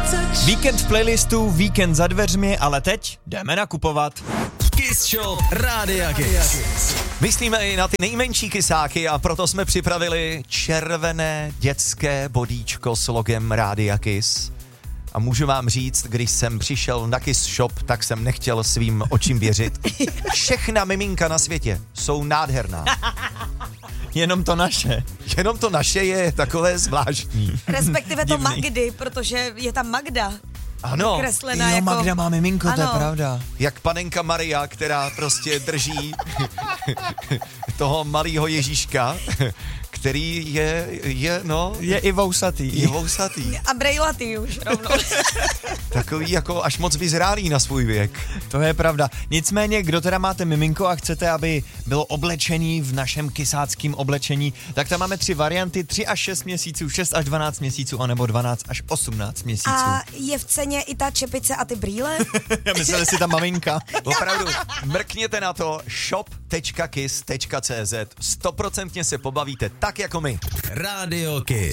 Víkend v playlistu, víkend za dveřmi, ale teď jdeme nakupovat. Kiss Shop Rádia Kiss. Myslíme i na ty nejmenší kysáky a proto jsme připravili červené dětské bodíčko s logem Rádia Kiss. A můžu vám říct, když jsem přišel na Kiss Shop, tak jsem nechtěl svým očím věřit. Všechna miminka na světě jsou nádherná. Jenom to naše. Jenom to naše je takové zvláštní. Respektive to Divný. Magdy, protože je tam Magda. Ano, Kreslená Jo, jako... Magda má miminko, to je Ano. pravda. jak panenka Maria, která prostě drží toho malého Ježíška, který je Je i vousatý. vousatý. A brejlatý už rovnou. Takový jako až moc vyzrálý na svůj věk. To je pravda. Nicméně, kdo teda máte miminko a chcete, aby bylo oblečený v našem kysáckém oblečení, tak tam máme 3 varianty, 3 až 6 měsíců, 6 až 12 měsíců, anebo 12 až 18 měsíců. A je v ceně i ta čepice a ty brýle? Já myslel, si ta maminka. Opravdu, mrkněte na to shop.kiss.cz. 100% se pobavíte tak jako my. Rádio Kiss.